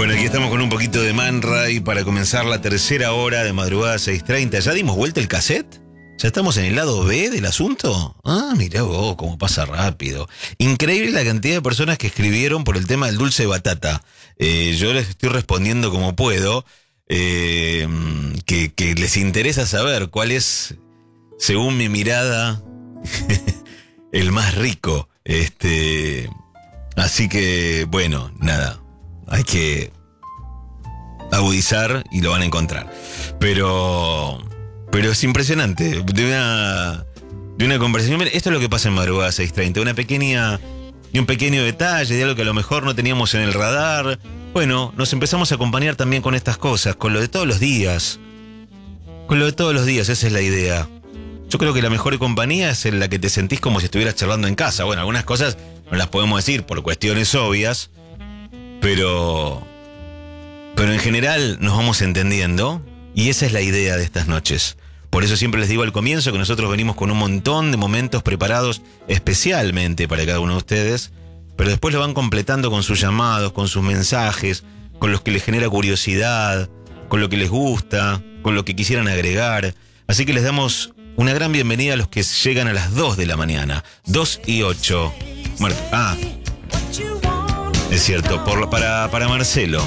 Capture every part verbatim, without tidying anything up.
Bueno, aquí estamos con un poquito de Man Ray para comenzar la tercera hora de madrugada seis treinta. ¿Ya dimos vuelta el cassette? ¿Ya estamos en el lado B del asunto? Ah, mirá vos, cómo pasa rápido. Increíble la cantidad de personas que escribieron por el tema del dulce de batata. Eh, yo les estoy respondiendo como puedo, eh, que, que les interesa saber cuál es, según mi mirada, el más rico. Este, así que, bueno, nada, hay que agudizar y lo van a encontrar. Pero... Pero es impresionante, de una, de una conversación. Esto es lo que pasa en madrugada seis treinta, una pequeña y un pequeño detalle de algo que a lo mejor no teníamos en el radar. Bueno, nos empezamos a acompañar también con estas cosas, con lo de todos los días. Con lo de todos los días, esa es la idea. Yo creo que la mejor compañía es en la que te sentís como si estuvieras charlando en casa. Bueno, algunas cosas no las podemos decir por cuestiones obvias, pero, pero en general nos vamos entendiendo. Y esa es la idea de estas noches. Por eso siempre les digo al comienzo que nosotros venimos con un montón de momentos preparados especialmente para cada uno de ustedes, pero después lo van completando con sus llamados, con sus mensajes, con los que les genera curiosidad, con lo que les gusta, con lo que quisieran agregar. Así que les damos una gran bienvenida a los que llegan a las dos de la mañana. dos y ocho. Mar- ah, es cierto, por, para, para Marcelo.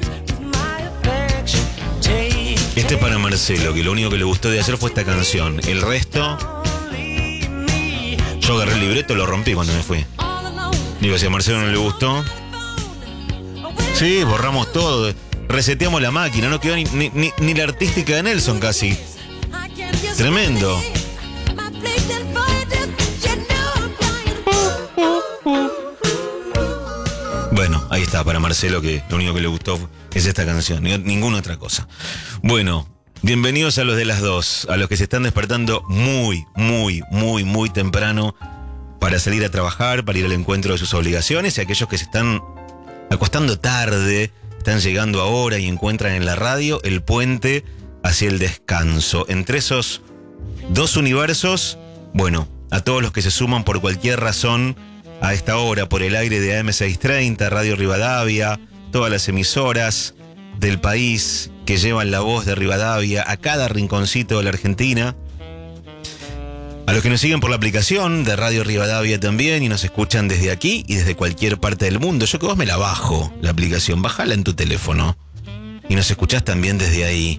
Este es para Marcelo, que lo único que le gustó de ayer fue esta canción. El resto, yo agarré el libreto y lo rompí cuando me fui. Digo, si a Marcelo no le gustó, sí, borramos todo, reseteamos la máquina, no quedó ni, ni, ni, ni la artística de Nelson casi. Tremendo. Bueno, ahí está, para Marcelo, que lo único que le gustó es esta canción, ni ninguna otra cosa. Bueno, bienvenidos a los de las dos, a los que se están despertando muy, muy, muy, muy temprano para salir a trabajar, para ir al encuentro de sus obligaciones, y aquellos que se están acostando tarde, están llegando ahora y encuentran en la radio el puente hacia el descanso. Entre esos dos universos, bueno, a todos los que se suman por cualquier razón a esta hora por el aire de A M seiscientos treinta, Radio Rivadavia, todas las emisoras del país que llevan la voz de Rivadavia a cada rinconcito de la Argentina. A los que nos siguen por la aplicación de Radio Rivadavia también y nos escuchan desde aquí y desde cualquier parte del mundo. Yo que vos me la bajo, la aplicación, bájala en tu teléfono y nos escuchás también desde ahí,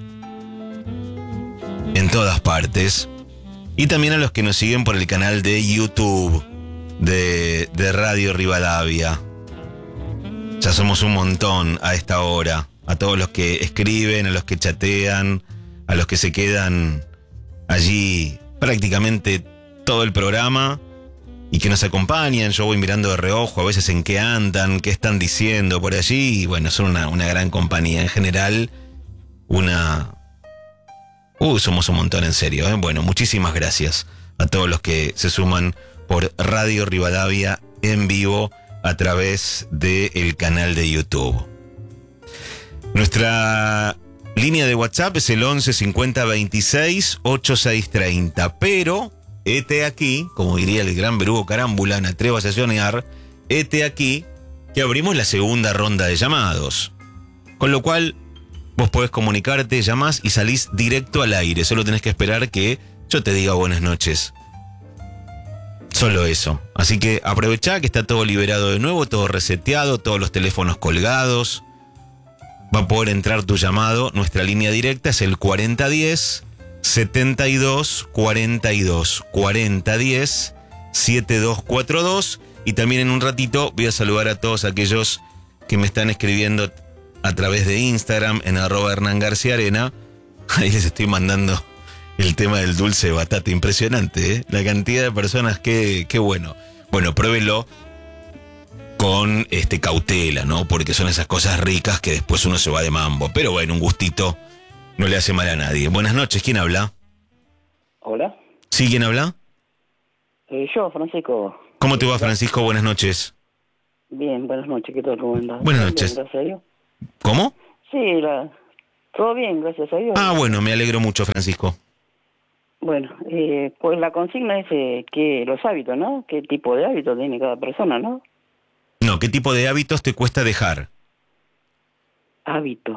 en todas partes. Y también a los que nos siguen por el canal de YouTube De, de Radio Rivadavia. Ya somos un montón a esta hora. A todos los que escriben, a los que chatean, a los que se quedan allí prácticamente todo el programa y que nos acompañan. Yo voy mirando de reojo a veces en qué andan, qué están diciendo por allí. Y bueno, son una, una gran compañía. En general, una... Uh, somos un montón, en serio, ¿eh? Bueno, muchísimas gracias a todos los que se suman por Radio Rivadavia en vivo a través del canal de YouTube. Nuestra línea de WhatsApp es el once cincuenta veintiséis ochenta y seis treinta, pero hete aquí, como diría el gran Berugo Carámbula, atrévase a soñar, hete aquí que abrimos la segunda ronda de llamados. Con lo cual, vos podés comunicarte, llamás y salís directo al aire. Solo tenés que esperar que yo te diga buenas noches. Solo eso. Así que aprovechá que está todo liberado de nuevo, todo reseteado, todos los teléfonos colgados. Va a poder entrar tu llamado. Nuestra línea directa es el cuarenta diez setenta y dos cuarenta y dos. cuarenta diez setenta y dos cuarenta y dos. Y también en un ratito voy a saludar a todos aquellos que me están escribiendo a través de Instagram en arroba Hernán García Arena. Ahí les estoy mandando el tema del dulce de batata, impresionante, ¿eh? La cantidad de personas que, que bueno. Bueno, pruébenlo con este cautela, ¿no? Porque son esas cosas ricas que después uno se va de mambo. Pero bueno, un gustito no le hace mal a nadie. Buenas noches, ¿quién habla? Hola. ¿Sí, quién habla? Eh, yo, Francisco. ¿Cómo te va, Francisco? Buenas noches. Bien, buenas noches, ¿qué tal? ¿Cómo andás? Buenas noches. Bien, gracias a Dios. ¿Cómo? Sí, la... todo bien, gracias a Dios. Ah, bueno, me alegro mucho, Francisco. Bueno, eh, pues la consigna es eh, que los hábitos, ¿no? ¿Qué tipo de hábitos tiene cada persona, no? No, ¿qué tipo de hábitos te cuesta dejar? Hábito.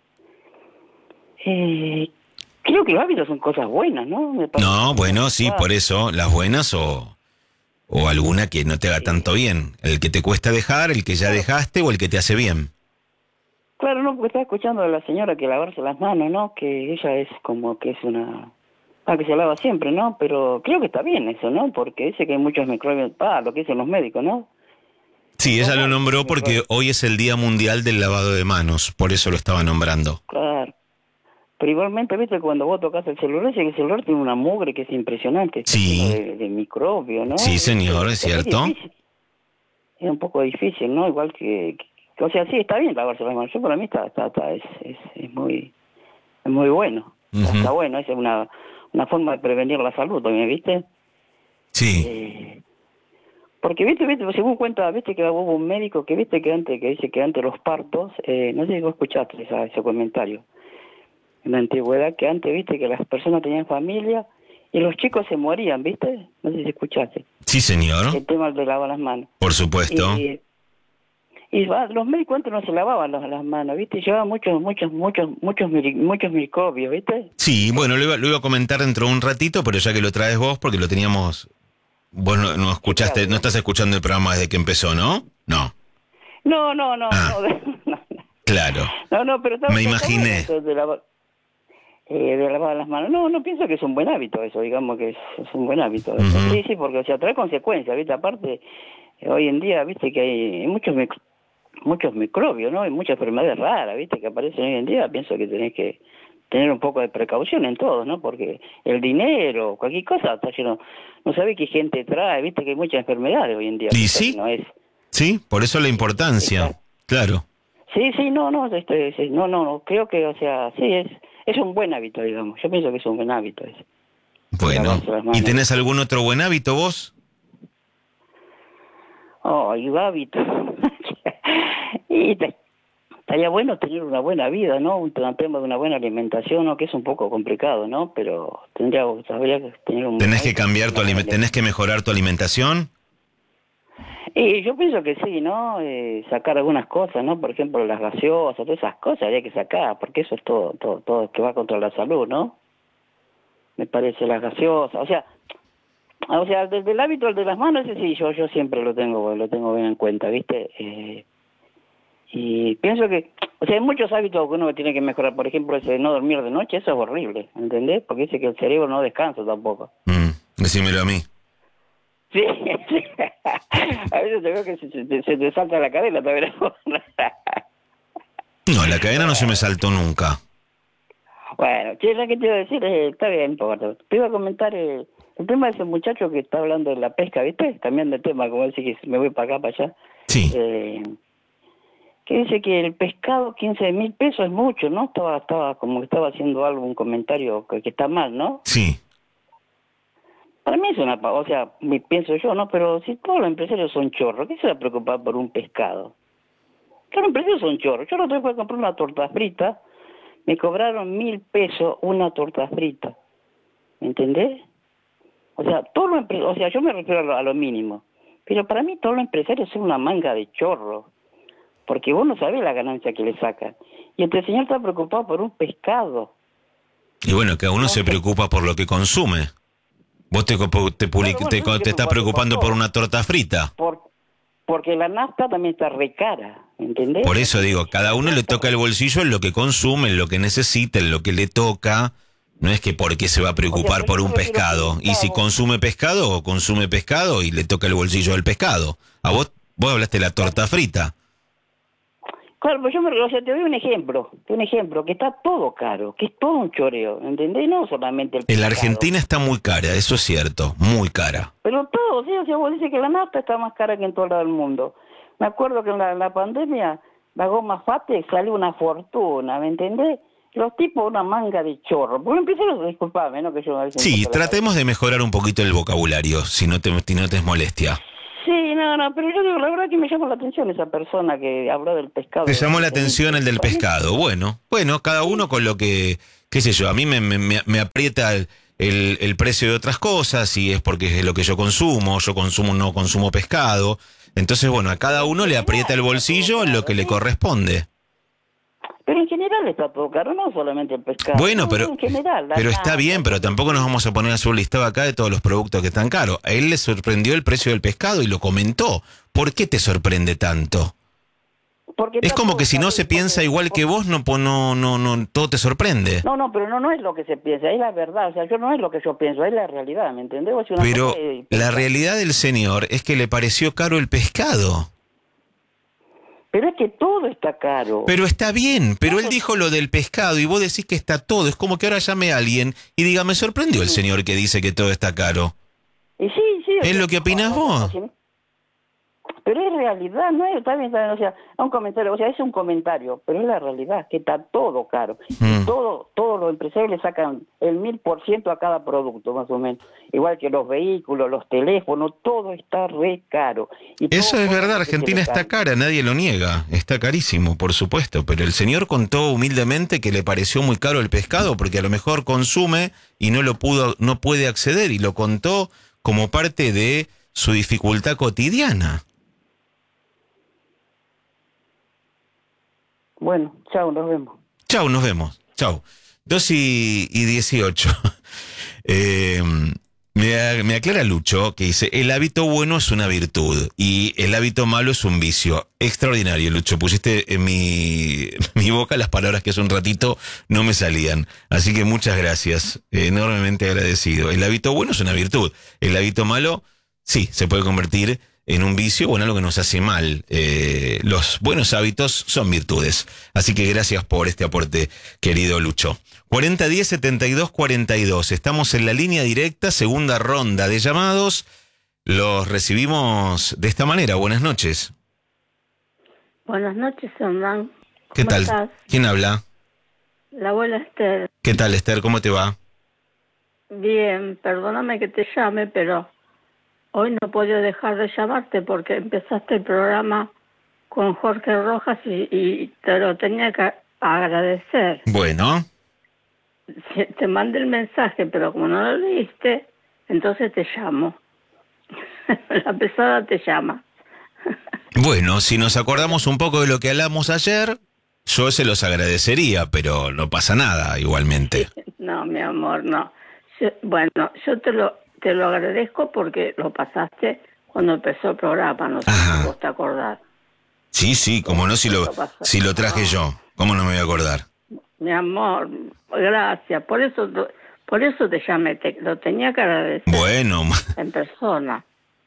Eh, creo que los hábitos son cosas buenas, ¿no? Me parece. No, bueno, sí, Ah, por eso, las buenas o, o alguna que no te haga tanto bien. El que te cuesta dejar, el que ya dejaste o el que te hace bien. claro, no, porque estaba escuchando a la señora que lavarse las manos, ¿no? Que ella es como que es una... Ah, que se lava siempre, ¿no? Pero creo que está bien eso, ¿no? Porque dice que hay muchos microbios... Ah, lo que dicen los médicos, ¿no? Sí, ella lo nombró porque Microbios. hoy es el Día Mundial del Lavado de Manos, por eso lo estaba nombrando. Claro. Pero igualmente, viste, cuando vos tocas el celular, dice que el celular tiene una mugre que es impresionante. Está lleno Sí, de, de microbios, ¿no? sí, señor, Es, es es cierto. difícil. Es un poco difícil, ¿no? Igual que, que... O sea, sí, está bien lavarse las manos. Yo para mí está, está, está es, es, es muy es muy bueno. Ujú. Está bueno, es una, una forma de prevenir la salud también, ¿viste? Sí, Eh, porque, viste, viste, según cuenta, viste que hubo un médico que, viste, que antes, que dice que antes los partos, eh, no sé si vos escuchaste esa, ese comentario, en la antigüedad, que antes, viste, que las personas tenían familia y los chicos se morían, viste, no sé si escuchaste, sí, señor, el tema de lavar las manos. por supuesto. Y, y va, los médicos antes no se lavaban las, las manos, viste, llevaban muchos, muchos, muchos, muchos, miri- muchos microbios, viste. Sí, bueno, lo iba, lo iba a comentar dentro de un ratito, pero ya que lo traes vos, porque lo teníamos... Vos no, no escuchaste, claro. no estás escuchando el programa desde que empezó, ¿no? No. No, no, no, Ah, no, no, claro. no, no, pero está, Me está imaginé. bueno eso de lavar, eh, de lavar las manos. No, no pienso que es un buen hábito eso, digamos que es, es un buen hábito. Eso. Ujú. Sí, sí, porque o sea, trae consecuencias, ¿viste? Aparte, eh, hoy en día, ¿viste? Que hay muchos mic- muchos microbios, ¿no? Hay muchas enfermedades raras, ¿viste? Que aparecen hoy en día. Pienso que tenés que tener un poco de precaución en todo, ¿no? Porque el dinero, cualquier cosa, está lleno. No sabés qué gente trae, ¿viste? Que hay muchas enfermedades hoy en día. ¿Y Pienso que sí? no es... Sí, por eso la importancia. Claro. Sí, sí, no, no, este, sí, no, no, no, creo que, o sea, sí, es es un buen hábito, digamos. Yo pienso que es un buen hábito ese. Bueno. Lavarse las ¿Y manos. tenés algún otro buen hábito vos? Oh, y hábito. Y te- estaría bueno tener una buena vida, ¿no? Un tema de una buena alimentación, ¿no? Que es un poco complicado, ¿no? Pero tendría, habría que tener un buen ¿Tenés que hábito, cambiar tu una buena aliment- tenés que mejorar tu alimentación? Y yo pienso que sí, ¿no? Eh, sacar algunas cosas, ¿no? Por ejemplo, las gaseosas, todas esas cosas habría que sacar, porque eso es todo, todo, todo que va contra la salud, ¿no? Me parece las gaseosas, o sea, o sea, desde el hábito al de las manos, ese sí, yo, yo siempre lo tengo, lo tengo bien en cuenta, ¿viste? Eh, y pienso que, o sea, hay muchos hábitos que uno tiene que mejorar, por ejemplo, ese de no dormir de noche, eso es horrible, ¿entendés? Porque dice que el cerebro no descansa tampoco. Mm, decímelo a mí. Sí, sí. A veces te veo que se, se, te- se te salta la cadena también. No, la cadena no se me saltó nunca. Bueno, che, lo que te iba a decir, eh, está bien, importa. Te iba a comentar eh, el tema de ese muchacho que está hablando de la pesca, ¿viste? Cambiando de tema, como decir que me voy para acá, para allá. Sí. Eh, que dice que el pescado, quince mil pesos es mucho, ¿no? Estaba estaba como que estaba haciendo algo, un comentario que, que está mal, ¿no? Sí. Para mí es una... pa- O sea, me pienso yo, ¿no? Pero si todos los empresarios son chorros, ¿qué se va a preocupar por un pescado? Todos los empresarios son chorros. Yo la otra vez fui a comprar una torta frita, me cobraron mil pesos una torta frita. ¿Me entendés? O sea, todos los empre- o sea, yo me refiero a lo, a lo mínimo. Pero para mí todos los empresarios son una manga de chorro. Porque vos no sabés la ganancia que le sacan. Y este señor está preocupado por un pescado. Y bueno, cada uno se preocupa por lo que consume. Vos te, copo- te, public- Claro, bueno, te, yo sé que te estás preocuparte por preocupando por todo. una torta frita. Por, porque la nafta también está re cara, ¿entendés? Por eso digo, cada uno le toca el bolsillo en lo que consume, en lo que necesita, en lo que le toca. No es que porque se va a preocupar O sea, por yo un me refiero pescado. que Y si estamos- consume pescado, o consume pescado y le toca el bolsillo del pescado. A vos, vos hablaste de la torta frita. Claro, pues yo me, o sea, te doy un ejemplo, un ejemplo, que está todo caro, que es todo un choreo, ¿entendés? No solamente el En la pescado. Argentina está muy cara, eso es cierto, muy cara. Pero todo, sí, o sea, vos dices que la nafta está más cara que en todo lado del mundo. Me acuerdo que en la, en la pandemia la goma Fate salió una fortuna, ¿me entendés? Los tipos una manga de chorro. Porque empiezo a disculparme, ¿no? Que yo a veces Sí, empiezo a la tratemos de mejorar un poquito el vocabulario, si no te, si no te es molestia. Sí, no, no, pero yo digo, la verdad que me llama la atención esa persona que habló del pescado. Te llamó la de- de- atención el del para mí- pescado. Bueno, bueno, cada uno con lo que, qué sé yo, a mí me, me, me- me aprieta el, el, el precio de otras cosas, y es porque es lo que yo consumo, yo consumo no consumo pescado. Entonces, bueno, a cada uno le aprieta el bolsillo en lo que le corresponde. Pero en general está todo caro, no solamente el pescado. Bueno, no, pero, en general, la pero está nata, bien, pero tampoco nos vamos a poner a hacer un listado acá de todos los productos que están caros. A él le sorprendió el precio del pescado y lo comentó. ¿Por qué te sorprende tanto? Porque Es está como todo que si no caro, se porque- piensa igual que vos, no, po- no, no, no, todo te sorprende. No, no, pero no, no es lo que se piensa, es la verdad. O sea, yo no es lo que yo pienso, es la realidad, ¿me entendés? O sea, una Pero cosa es la pensar. realidad del señor es que le pareció caro el pescado. Pero es que todo está caro. Pero está bien, pero él Todo- dijo lo del pescado y vos decís que está todo. Es como que ahora llame a alguien y diga, me sorprendió el señor que dice que todo está caro. Y sí, sí. o ¿Es sea, lo que opinás o sea, vos? si- Pero es realidad, no es, está bien, está bien, o sea, es un comentario, o sea, es un comentario, pero es la realidad, que está todo caro. Mm. Y todo, todos los empresarios le sacan el mil por ciento a cada producto, más o menos. Igual que los vehículos, los teléfonos, todo está re caro. Y Eso todo es verdad, solamente se Argentina le está cambia. cara, nadie lo niega, está carísimo, por supuesto, pero el señor contó humildemente que le pareció muy caro el pescado porque a lo mejor consume y no lo pudo, no puede acceder y lo contó como parte de su dificultad cotidiana. Bueno, chao, nos vemos. Chau, nos vemos. Chau. Dos y, y dieciocho. Eh, me, me aclara Lucho que dice, el hábito bueno es una virtud y el hábito malo es un vicio. Extraordinario, Lucho. Pusiste en mi, mi boca las palabras que hace un ratito no me salían. Así que muchas gracias. Eh, enormemente agradecido. El hábito bueno es una virtud. El hábito malo, sí, se puede convertir en un vicio o en algo que nos hace mal. Eh, los buenos hábitos son virtudes. Así que gracias por este aporte, querido Lucho. cuarenta diez setenta y dos cuarenta y dos. Estamos en la línea directa, segunda ronda de llamados. Los recibimos de esta manera. Buenas noches. Buenas noches, Hernán. ¿Qué ¿Cómo tal? estás? ¿Quién habla? La abuela Esther. ¿Qué tal, Esther? ¿Cómo te va? Bien, perdóname que te llame, pero hoy no puedo dejar de llamarte porque empezaste el programa con Jorge Rojas y, y te lo tenía que agradecer. Bueno, Sí, te mandé el mensaje, pero como no lo leíste, entonces te llamo. La pesada te llama. bueno, si nos acordamos un poco de lo que hablamos ayer, yo se los agradecería, pero no pasa nada igualmente. No, mi amor, no. Yo- bueno, yo te lo te lo agradezco porque lo pasaste cuando empezó el programa, no sé Ajá. si vos te acordás. Sí, sí, como no, si lo, Eso pasó. si lo traje yo. ¿Cómo no me voy a acordar? Mi amor, gracias. Por eso por eso te llamé, te, lo tenía que agradecer Bueno, en persona.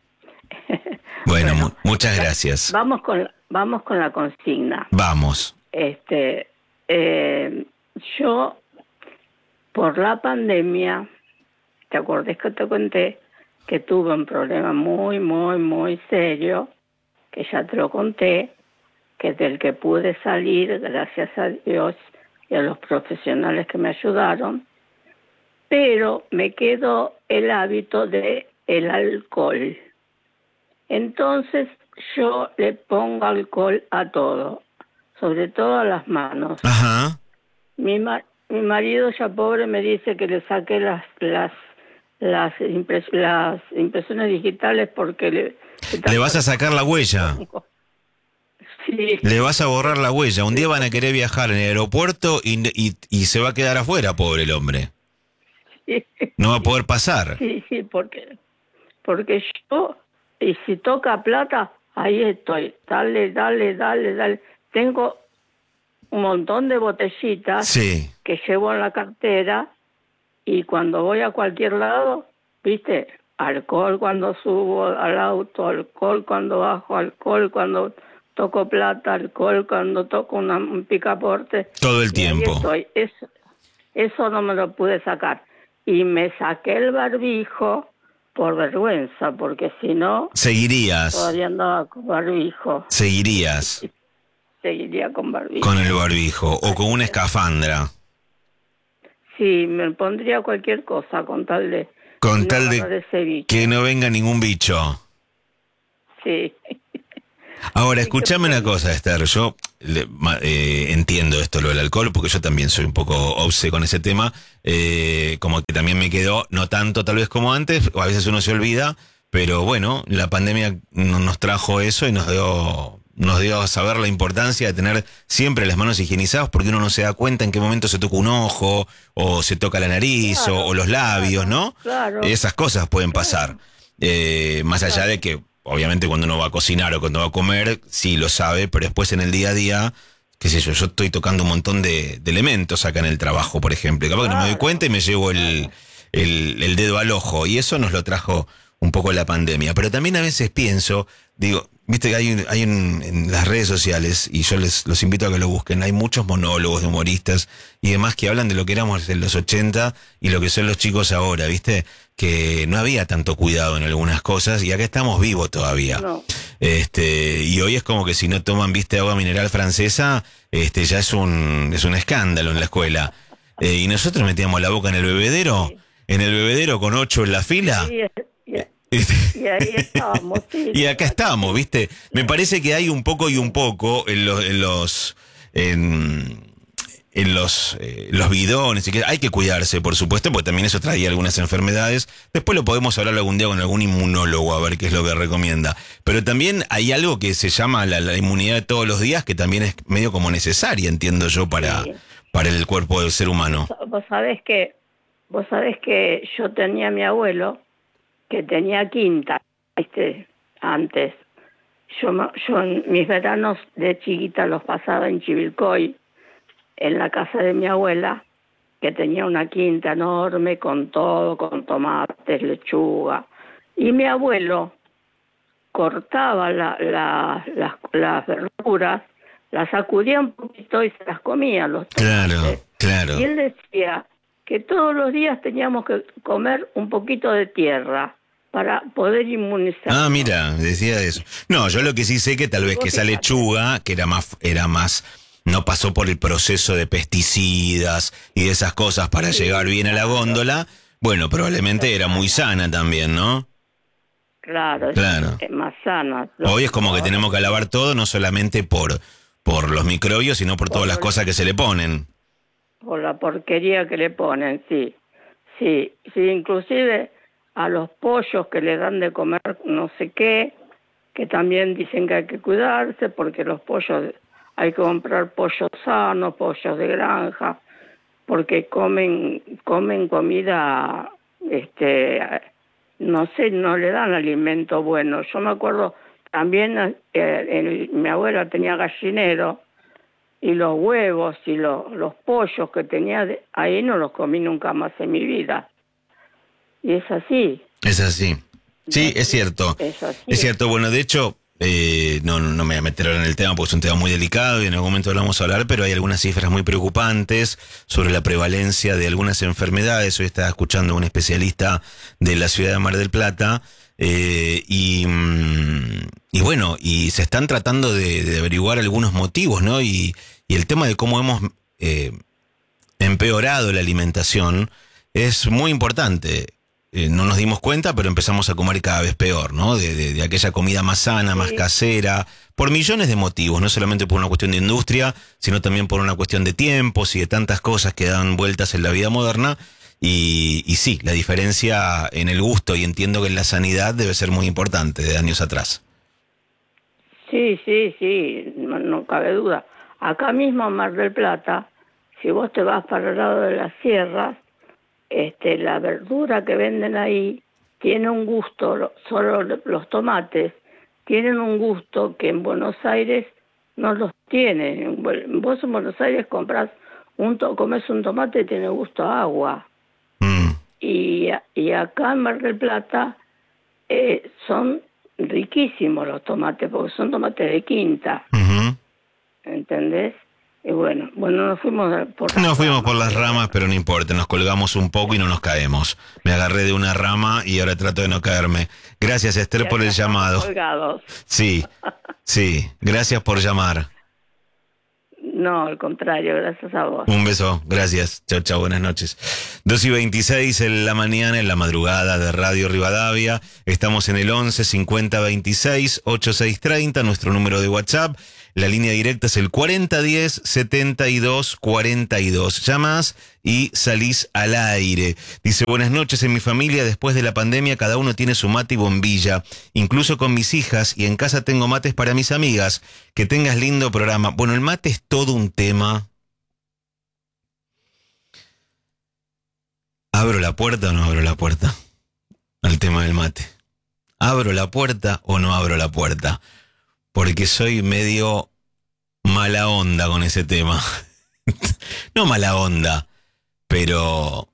bueno, mu- muchas gracias. Vamos con vamos con la consigna. Vamos. Este, eh, yo por la pandemia, ¿te acordás que te conté que tuve un problema muy, muy, muy serio, que ya te lo conté, que del que pude salir, gracias a Dios y a los profesionales que me ayudaron, pero me quedó el hábito de el alcohol. Entonces yo le pongo alcohol a todo, sobre todo a las manos. Ajá. Mi, ma- mi marido ya pobre me dice que le saqué las las las, impres- las impresiones digitales porque le... Le vas a sacar la huella. Sí, Le vas a borrar la huella. Un día van a querer viajar en el aeropuerto y, y, y se va a quedar afuera, pobre el hombre. sí, No va a poder pasar. sí, sí, porque, porque yo, y si toca plata, ahí estoy, dale, dale, dale, dale. Tengo un montón de botellitas Sí. que llevo en la cartera y cuando voy a cualquier lado, viste, alcohol cuando subo al auto, alcohol cuando bajo, alcohol cuando toco plata, alcohol cuando toco una, un picaporte. Todo el Y ahí tiempo. estoy. Eso, eso no me lo pude sacar. Y me saqué el barbijo por vergüenza, porque si no, Seguirías. todavía andaba con barbijo. Seguirías Seguiría con barbijo. con el barbijo o con una escafandra. Sí, me pondría cualquier cosa con tal de... Con no tal de agarrar ese bicho. que no venga ningún bicho. Sí. Ahora, escúchame una cosa, Esther. Yo le- ma- eh, entiendo esto, lo del alcohol, porque yo también soy un poco obse con ese tema. Eh, como que también me quedó, no tanto tal vez como antes, o a veces uno se olvida, pero bueno, la pandemia no- nos trajo eso y nos dio nos dio a saber la importancia de tener siempre las manos higienizadas, porque uno no se da cuenta en qué momento se toca un ojo, o se toca la nariz, Claro, o, o los labios, ¿no? Claro. Esas cosas pueden pasar. Eh, más allá Claro. de que, obviamente, cuando uno va a cocinar o cuando va a comer, sí lo sabe, pero después en el día a día, qué sé yo, yo estoy tocando un montón de, de elementos acá en el trabajo, por ejemplo. Capaz que no me doy Claro, cuenta y me llevo el, el, el dedo al ojo, y eso nos lo trajo un poco la pandemia. Pero también a veces pienso, digo, viste que hay, un- hay un- en las redes sociales, y yo les los invito a que lo busquen, hay muchos monólogos de humoristas y demás que hablan de lo que éramos en los ochenta y lo que son los chicos ahora, viste, que no había tanto cuidado en algunas cosas, y acá estamos vivos todavía. No. Este, y hoy es como que si no toman, viste, agua mineral francesa, este, ya es un, es un escándalo en la escuela. Eh, y nosotros metíamos la boca en el bebedero, en el bebedero con ocho en la fila. Y, y- y ahí estábamos, sí. Y acá estamos, ¿viste? Me parece que hay un poco y un poco en los en los en, en los eh, los bidones, y que hay que cuidarse, por supuesto, porque también eso traía algunas enfermedades. Después lo podemos hablar algún día con algún inmunólogo a ver qué es lo que recomienda. Pero también hay algo que se llama la, la inmunidad de todos los días, que también es medio como necesaria, entiendo yo, para Sí. para el cuerpo del ser humano. Vos sabés que, vos sabés que yo tenía a mi abuelo que tenía quinta, ¿viste? Antes. Yo, me- yo en mis veranos de chiquita los pasaba en Chivilcoy, en la casa de mi abuela, que tenía una quinta enorme con todo, con tomates, lechuga. Y mi abuelo cortaba la, la- las, las verduras, las sacudía un poquito y se las comía los Claro, tomates. claro. Y él decía que todos los días teníamos que comer un poquito de tierra para poder inmunizar. Ah, mira, decía eso. No, yo lo que sí sé que tal vez que esa lechuga, que era más, era más, no pasó por el proceso de pesticidas y de esas cosas para Sí, llegar bien a la claro. góndola, bueno, probablemente era muy sana también, ¿no? Claro, es- Claro. es más sana. Hoy es como que tenemos que lavar todo, no solamente por, por los microbios, sino por todas las cosas que se le ponen. Por la porquería que le ponen, sí. Sí, sí, inclusive a los pollos que le dan de comer no sé qué, que también dicen que hay que cuidarse porque los pollos, hay que comprar pollos sanos, pollos de granja, porque comen comen comida, este, no sé, no le dan alimento bueno. Yo me acuerdo también, eh, el- mi abuela tenía gallinero, y los huevos y los, los pollos que tenía de- ahí no los comí nunca más en mi vida. Y es así. Es así. Sí, es cierto. Es así. Es cierto. Bueno, de hecho, eh, no, no me voy a meter ahora en el tema porque es un tema muy delicado y en algún momento lo vamos a hablar, pero hay algunas cifras muy preocupantes sobre la prevalencia de algunas enfermedades. Hoy estaba escuchando a un especialista de la ciudad de Mar del Plata eh, y, mm, y bueno, y se están tratando de, de averiguar algunos motivos, ¿no? Y, y el tema de cómo hemos eh, empeorado la alimentación es muy importante. Eh, no nos dimos cuenta, pero empezamos a comer cada vez peor, ¿no? De, de, de aquella comida más sana, más Sí. casera, por millones de motivos, no solamente por una cuestión de industria, sino también por una cuestión de tiempos y de tantas cosas que dan vueltas en la vida moderna. Y, y sí, la diferencia en el gusto, y entiendo que en la sanidad debe ser muy importante de años atrás. Sí, sí, sí, no, no cabe duda. Acá mismo en Mar del Plata, si vos te vas para el lado de las sierras, este, la verdura que venden ahí tiene un gusto, lo- solo los tomates tienen un gusto que en Buenos Aires no los tienen. Vos en Buenos Aires compras un to comes un tomate y tiene gusto a agua. Mm. Y, y acá en Mar del Plata eh, son riquísimos los tomates, porque son tomates de quinta, Ujú. ¿entendés? Y bueno, bueno, nos fuimos por las Nos fuimos por ramas. las ramas, pero no importa, nos colgamos un poco y no nos caemos. Me agarré de una rama y ahora trato de no caerme. Gracias, Esther, Y por acá el estamos llamado. colgados. Sí, sí, gracias por llamar. No, al contrario, gracias a vos. Un beso, gracias. Chao, chao, buenas noches. dos y veintiséis en la mañana, en la madrugada de Radio Rivadavia. Estamos en el once cincuenta veintiséis ochenta y seis treinta, nuestro número de WhatsApp. La línea directa es el cuarenta diez setenta y dos cuarenta y dos. Llamás y salís al aire. Dice, buenas noches, en mi familia después de la pandemia cada uno tiene su mate y bombilla. Incluso con mis hijas, y en casa tengo mates para mis amigas. Que tengas lindo programa. Bueno, el mate es todo un tema. ¿Abro la puerta o no abro la puerta? Al tema del mate. ¿Abro la puerta o no abro la puerta? Porque soy medio mala onda con ese tema. No mala onda, pero...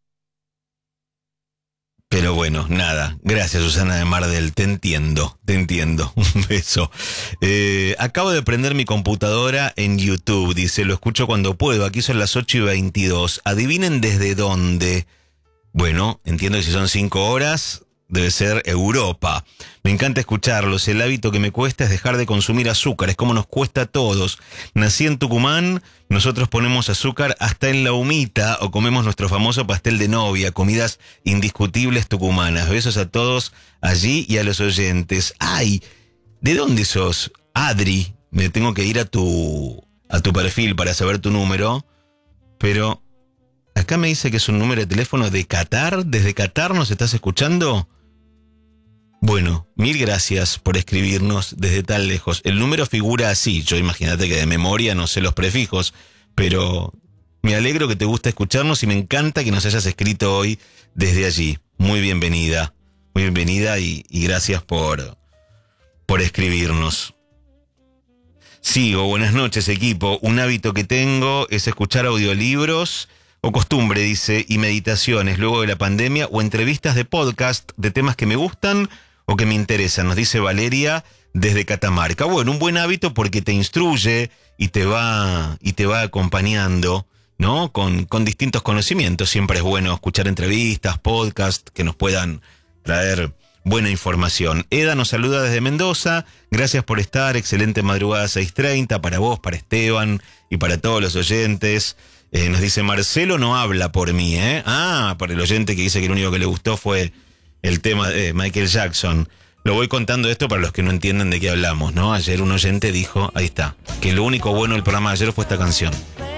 Pero bueno, nada. Gracias, Susana de Mardel. Te entiendo, te entiendo. Un beso. Eh, acabo de prender mi computadora en YouTube. Dice, lo escucho cuando puedo. Aquí son las ocho y veintidós. Adivinen desde dónde. Bueno, entiendo que si son cinco horas, debe ser Europa. Me encanta escucharlos. El hábito que me cuesta es dejar de consumir azúcar. Es como nos cuesta a todos. Nací en Tucumán. Nosotros ponemos azúcar hasta en la humita o comemos nuestro famoso pastel de novia. Comidas indiscutibles tucumanas. Besos a todos allí y a los oyentes. ¡Ay! ¿De dónde sos? Adri. Me tengo que ir a tu, a tu perfil para saber tu número. Pero... acá me dice que es un número de teléfono de Qatar. ¿Desde Qatar nos estás escuchando? Bueno, mil gracias por escribirnos desde tan lejos. El número figura así. Yo imagínate que de memoria no sé los prefijos, pero me alegro que te guste escucharnos y me encanta que nos hayas escrito hoy desde allí. Muy bienvenida, muy bienvenida y, y gracias por, por escribirnos. Sigo, buenas noches equipo. Un hábito que tengo es escuchar audiolibros o costumbre, dice, y meditaciones luego de la pandemia o entrevistas de podcast de temas que me gustan o que me interesan, nos dice Valeria desde Catamarca. Bueno, un buen hábito porque te instruye y te va, y te va acompañando, ¿no? Con, con distintos conocimientos. Siempre es bueno escuchar entrevistas, podcasts que nos puedan traer buena información. Eda nos saluda desde Mendoza. Gracias por estar. Excelente madrugada seis treinta para vos, para Esteban y para todos los oyentes. Eh, nos dice, Marcelo no habla por mí, ¿eh? Ah, para el oyente que dice que lo único que le gustó fue el tema de Michael Jackson. Lo voy contando esto para los que no entienden de qué hablamos, ¿no? Ayer un oyente dijo, ahí está, que lo único bueno del programa de ayer fue esta canción.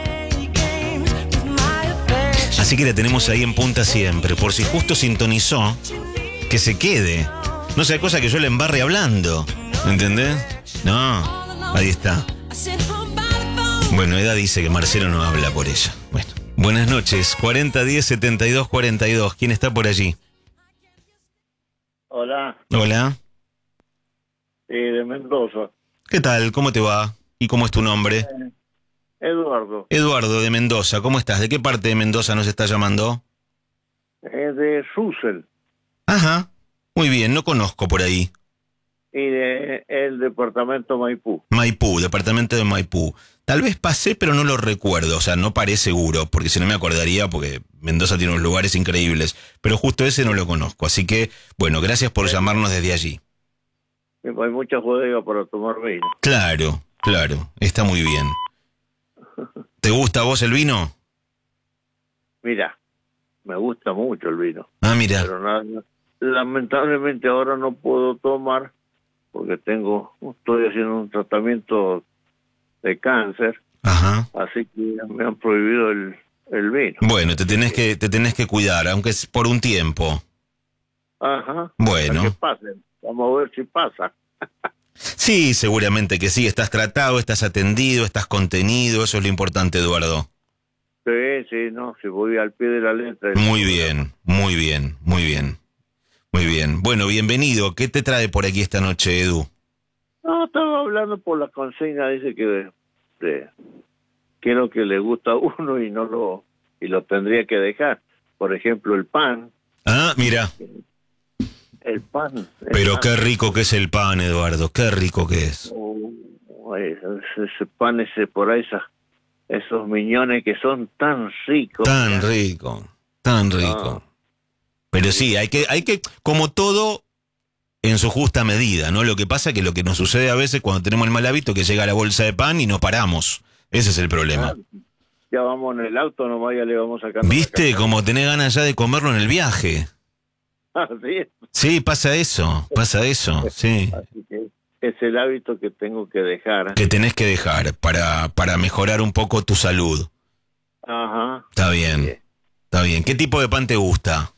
Así que la tenemos ahí en punta siempre. Por si justo sintonizó, que se quede. No sea cosa que yo le embarre hablando. ¿Entendés? No, ahí está. Bueno, Eda dice que Marcelo no habla por ella. Bueno, buenas noches. cuarenta diez setenta y dos cuarenta y dos. ¿Quién está por allí? Hola. Hola. Sí, de Mendoza. ¿Qué tal? ¿Cómo te va? ¿Y cómo es tu nombre? Eh, Eduardo. Eduardo de Mendoza. ¿Cómo estás? ¿De qué parte de Mendoza nos está llamando? Eh, de Susel. Ajá. Muy bien, no conozco por ahí. Y de el departamento Maipú. Maipú, departamento de Maipú. Tal vez pasé, pero no lo recuerdo. O sea, no paré seguro, porque si no me acordaría, porque Mendoza tiene unos lugares increíbles. Pero justo ese no lo conozco. Así que, bueno, gracias por llamarnos desde allí. Hay muchas bodegas para tomar vino. Claro, claro. Está muy bien. ¿Te gusta a vos el vino? Mira, me gusta mucho el vino. Ah, mira. Pero nada, lamentablemente ahora no puedo tomar porque tengo, estoy haciendo un tratamiento de cáncer. Ajá. Así que me han prohibido el, el vino. Bueno, te tenés que te tenés que cuidar, aunque es por un tiempo. Ajá. Bueno. Que pase. Vamos a ver si pasa. Sí, seguramente que sí. Estás tratado, estás atendido, estás contenido. Eso es lo importante, Eduardo. Sí, sí, no, si voy al pie de la letra. Muy bien, muy bien, muy bien. Muy bien. Bueno, bienvenido. ¿Qué te trae por aquí esta noche, Edu? No, estaba hablando por la consigna, dice que de, de, que es lo que le gusta a uno y no lo y lo tendría que dejar. Por ejemplo, el pan. Ah, mira. El pan. El Pero pan. qué rico que es el pan, Eduardo. Qué rico que es. Oh, ese, ese pan, ese por ahí, esa, esos miñones que son tan ricos. Tan rico, tan rico. Ah. Pero sí, hay que, hay que, como todo, en su justa medida, ¿no? Lo que pasa es que lo que nos sucede a veces cuando tenemos el mal hábito que llega la bolsa de pan y no paramos. Ese es el problema. Ah, ya vamos en el auto, nomás ya le vamos sacando. ¿Viste? Como tenés ganas ya de comerlo en el viaje. Ah, sí. Sí, pasa eso, pasa eso, sí. Así que es el hábito que tengo que dejar. Que tenés que dejar para, para mejorar un poco tu salud. Ajá. Está bien, Sí. está bien. ¿Qué tipo de pan te gusta?